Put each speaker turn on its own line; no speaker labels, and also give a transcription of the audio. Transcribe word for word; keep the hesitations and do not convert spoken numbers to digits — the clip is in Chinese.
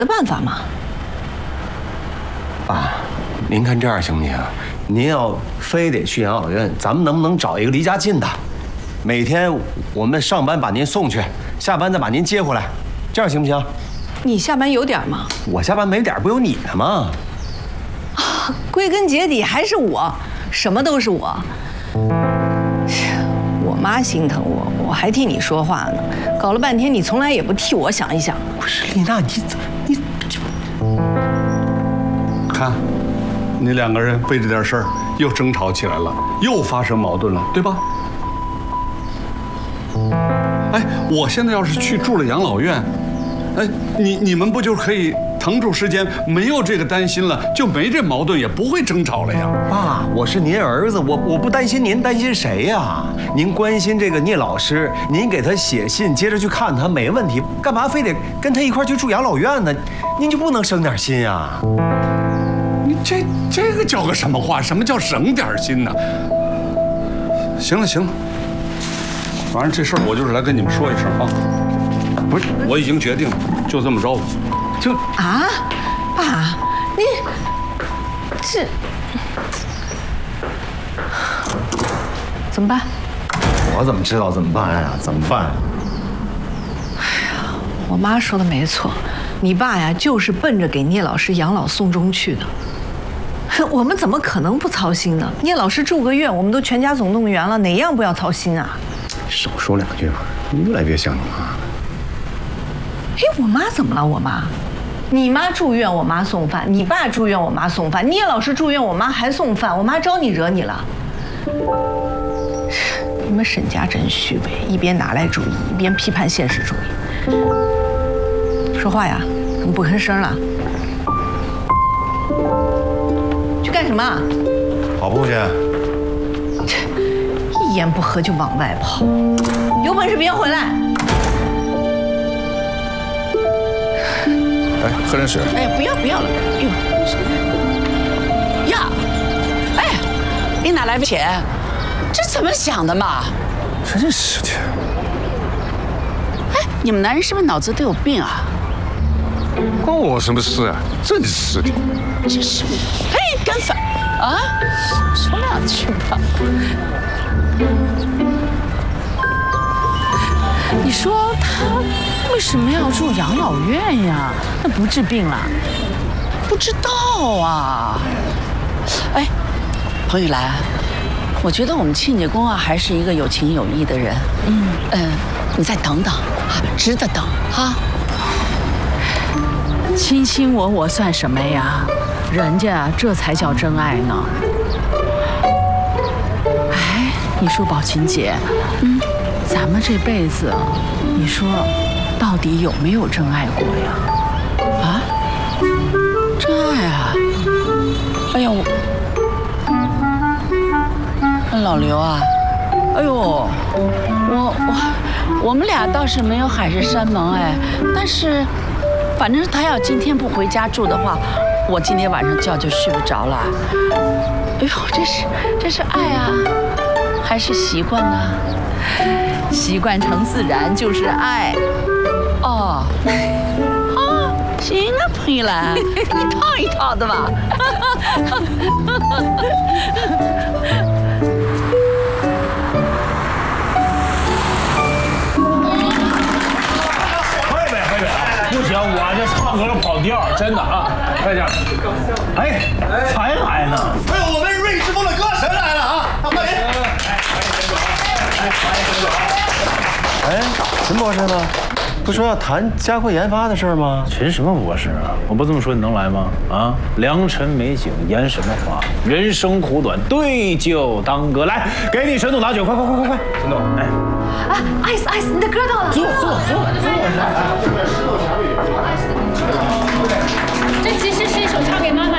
的办法吗？
爸，您看这样行不行？您要非得去养老院，咱们能不能找一个离家近的？每天我们上班把您送去，下班再把您接回来，这样行不行？
你下班有点吗？
我下班没点，不有你呢吗？
啊，归根结底还是我，什么都是我。我妈心疼我，我还替你说话呢。搞了半天，你从来也不替我想一想。
不是丽娜，你怎么你？
看，你两个人为这点事儿又争吵起来了，又发生矛盾了，对吧？哎，我现在要是去住了养老院，哎，你你们不就可以腾出时间，没有这个担心了，就没这矛盾，也不会争吵了呀？
爸，我是您儿子，我我不担心您，担心谁呀？您关心这个聂老师，您给他写信，接着去看他没问题，干嘛非得跟他一块去住养老院呢？您就不能省点心呀？
你这这个叫个什么话？什么叫省点心呢？行了行了，反正这事儿我就是来跟你们说一声啊。不是，我已经决定了，就这么着吧。就
啊，爸，你这怎么办？
我怎么知道怎么办呀？怎么办？
哎呀，我妈说的没错，你爸呀就是奔着给聂老师养老送终去的。我们怎么可能不操心呢？聂老师住个院，我们都全家总动员了，哪样不要操心啊？
少说两句吧，你越来越像你妈了。
哎，我妈怎么了？我妈，你妈住院，我妈送饭；你爸住院，我妈送饭；聂老师住院，我妈还送饭。我妈招你惹你了？你们沈家真虚伪，一边拿来主义，一边批判现实主义。说话呀，怎么不吭声了？去干什么？
跑步去。
一言不合就往外跑，有本事别回来！
哎，喝点水。
哎，不要不要了，哎呦，呀，哎，你哪来的钱？这怎么想的嘛？
真是的。
哎，你们男人是不是脑子都有病啊？
关我什么事啊？真是的。
这是，嘿，干饭啊！说两句吧。你说他为什么要住养老院呀？那不治病了？不知道啊。哎，彭玉兰，我觉得我们亲家公啊，还是一个有情有义的人。嗯嗯、呃，你再等等啊，值得等哈。卿卿我我算什么呀？人家这才叫真爱呢。哎，你说宝琴姐，嗯，咱们这辈子，你说到底有没有真爱过呀？啊？真爱啊？哎呦，老刘啊，哎呦，我我我们俩倒是没有海誓山盟哎，但是。反正他要今天不回家住的话，我今天晚上觉就睡不着了。哎呦，这是这是爱啊，还是习惯呢？习惯成自然就是爱。哦，啊，行啊，彭玉兰，一套一套的吧。
不行，我这唱歌跑调，真的啊！快点！哎，才来呢！
哎呦，我们瑞士风的歌神来了啊！欢迎！
哎，陈博士呢？不说要谈加快研发的事吗？
陈什么博士啊？我不这么说，你能来吗？啊，良辰美景，言什么话？人生苦短，对酒当歌。来，给你陈总拿酒，快快快快快！陈总，哎。
啊 ，ice ice， 你的歌到了。
坐坐坐坐。
这其实是一首唱给妈妈。